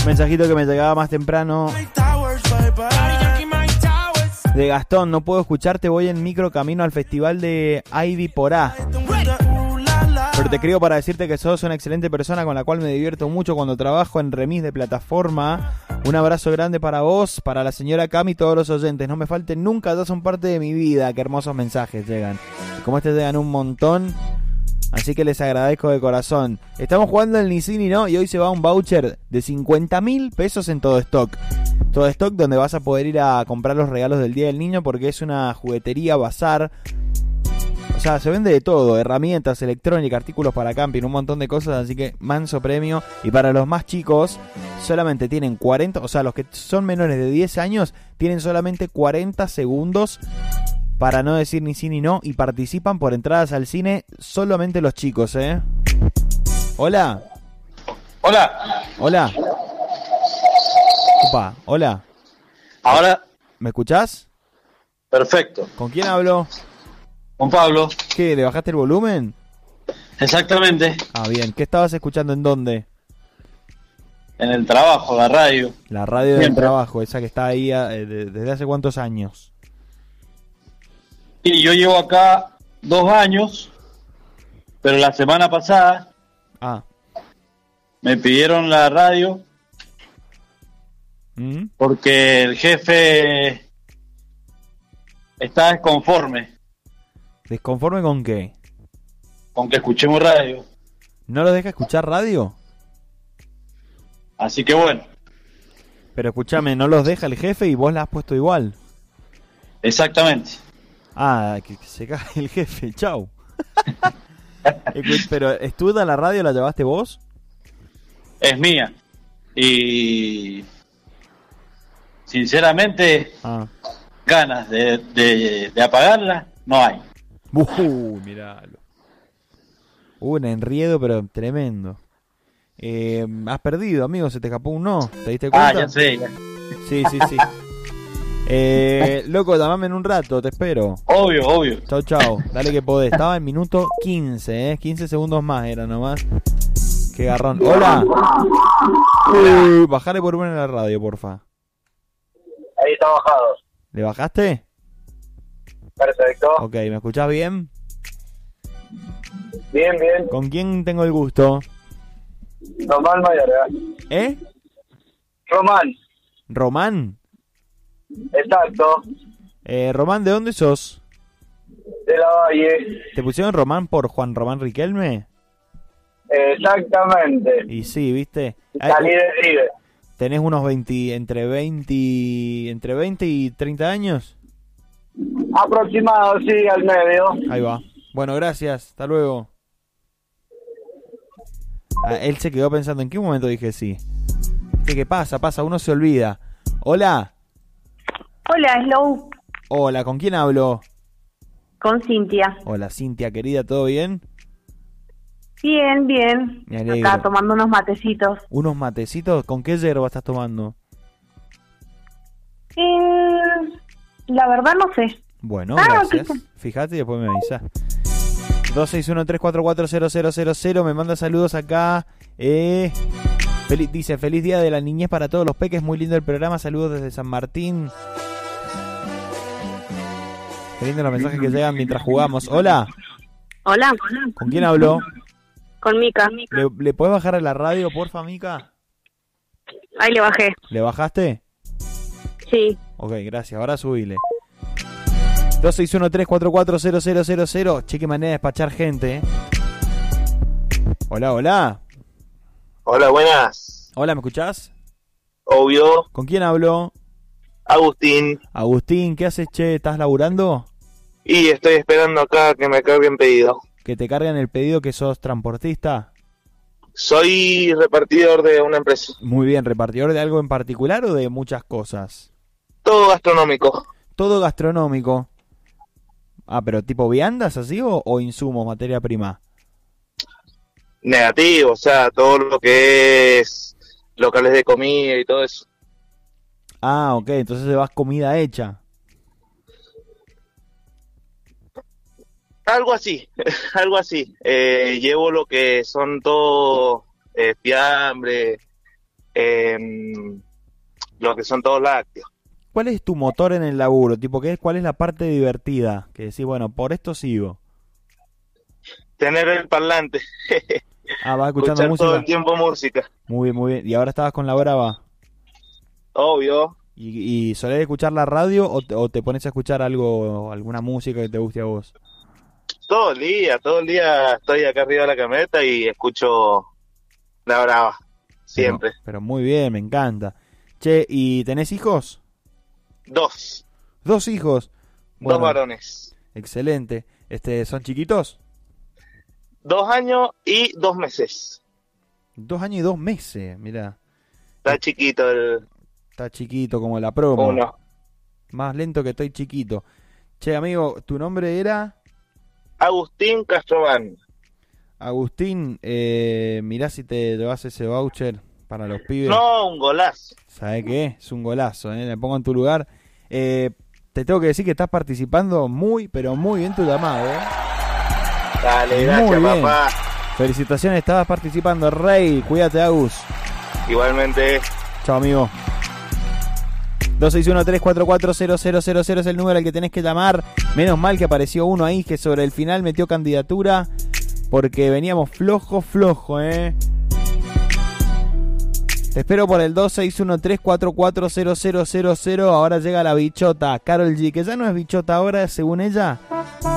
Mensajito que me llegaba más temprano de Gastón: no puedo escucharte, voy en micro camino al festival de Ivy Porá. Pero te escribo para decirte que sos una excelente persona con la cual me divierto mucho cuando trabajo en remis de plataforma. Un abrazo grande para vos, para la señora Cami y todos los oyentes. No me falten nunca, ya son parte de mi vida. Qué hermosos mensajes llegan. Y como este llegan un montón, así que les agradezco de corazón. Estamos jugando el ni sí ni no y hoy se va un voucher de 50.000 pesos en Todo Stock. Todo Stock, donde vas a poder ir a comprar los regalos del Día del Niño, porque es una juguetería bazar. O sea, se vende de todo: herramientas, electrónica, artículos para camping, un montón de cosas, así que manso premio. Y para los más chicos, solamente tienen 40, o sea, los que son menores de 10 años, tienen solamente 40 segundos para no decir ni sí ni no, y participan por entradas al cine solamente los chicos, ¿eh? Hola. Hola. Hola. Opa, hola. Ahora. ¿Me escuchás? Perfecto. ¿Con quién hablo? Con Pablo. ¿Qué? ¿Le bajaste el volumen? Exactamente. Ah, bien. ¿Qué estabas escuchando en dónde? En el trabajo, la radio. La radio del Siempre. trabajo, esa que está ahí desde hace cuántos años. Y yo llevo acá 2 años, pero la semana pasada me pidieron la radio porque el jefe está desconforme. ¿Desconforme con qué? Con que escuchemos radio. ¿No lo deja escuchar radio? Así que bueno. Pero escúchame, ¿no los deja el jefe y vos la has puesto igual? Exactamente. Ah, que se cae el jefe, chau. Pero, ¿estudia la radio, la llevaste vos? Es mía. Y sinceramente, ganas de apagarla no hay. Miralo. Un enriedo, pero tremendo. Has perdido, amigo, se te escapó un no. ¿Te diste cuenta? Ya sé. Ya. Sí. Loco, llamame en un rato, te espero. Obvio. Chau. Dale que podés. Estaba en minuto 15, 15 segundos más era nomás. Qué garrón. Hola. Bajale por volumen a la radio, porfa. Ahí está bajado. ¿Le bajaste? Perfecto. Ok, ¿me escuchás bien? Bien. ¿Con quién tengo el gusto? Román Mayorga. ¿Román? Exacto. Román, ¿de dónde sos? De la Valle. ¿Te pusieron Román por Juan Román Riquelme? Exactamente. Y sí, ¿viste? Salí de River. ¿Tenés unos 20 entre 20 y 30 años? Aproximado, sí, al medio. Ahí va. Bueno, gracias. Hasta luego. Él se quedó pensando, ¿en qué momento dije sí? ¿Qué pasa? Uno se olvida. Hola. Hola, Slow. Hola, ¿con quién hablo? Con Cintia. Hola, Cintia, querida, ¿todo bien? Bien. Me alegro. Acá tomando unos matecitos. ¿Unos matecitos? ¿Con qué yerba estás tomando? La verdad no sé. Bueno, gracias. Fíjate y después me avisas. 261-344-0000. Me manda saludos acá. Dice, feliz día de la niñez para todos los peques. Muy lindo el programa. Saludos desde San Martín. Qué lindo los mensajes que llegan mientras jugamos. Hola. Hola. ¿Con quién hablo? Con Mica. ¿Le podés bajar a la radio, porfa, Mica? Ahí le bajé. ¿Le bajaste? Sí. Ok, gracias. Ahora subile. 261-344-0000. Che, qué manera de despachar gente. Hola. Hola, buenas. Hola, ¿me escuchás? Obvio. ¿Con quién hablo? Agustín. Agustín, ¿qué haces, che? ¿Estás laburando? Y estoy esperando acá que me carguen pedido. ¿Que te carguen el pedido, que sos transportista? Soy repartidor de una empresa. Muy bien, ¿repartidor de algo en particular o de muchas cosas? Todo gastronómico. Todo gastronómico. Ah, pero tipo viandas así o insumos, materia prima. Negativo, o sea, todo lo que es locales de comida y todo eso. Ah, ok, entonces llevas comida hecha. Algo así, algo así. Llevo lo que son todo fiambre, lo que son todos lácteos. ¿Cuál es tu motor en el laburo? Tipo, ¿cuál es la parte divertida? Que decís, bueno, por esto sigo. Tener el parlante. Vas escuchando escuchar música. todo el tiempo música. Muy bien, muy bien. ¿Y ahora estabas con la brava? Obvio. ¿Y solés escuchar la radio o te pones a escuchar alguna música que te guste a vos? Todo el día estoy acá arriba de la camioneta y escucho la brava. Siempre. Pero muy bien, me encanta. Che, ¿y tenés hijos? 2. 2 hijos. Bueno, 2 varones. Excelente. ¿Son chiquitos? 2 años y 2 meses. 2 años y 2 meses, mirá. Está chiquito Está chiquito como la promo. Uno. Más lento que estoy chiquito. Che, amigo, ¿tu nombre era? Agustín Castrobán. Agustín, mirá si te llevas ese voucher para los pibes. No, un golazo. ¿Sabés qué? Es un golazo, me pongo en tu lugar. Te tengo que decir que estás participando muy, pero muy bien tu llamado, Dale, gracias, papá. Felicitaciones, estabas participando, Rey. Cuídate, Agus. Igualmente. Chao, amigo. 261-344-0000 es el número al que tenés que llamar. Menos mal que apareció uno ahí que sobre el final metió candidatura, porque veníamos flojo, Te espero por el 261-344-0000. Ahora llega la bichota, Karol G, que ya no es bichota ahora, según ella.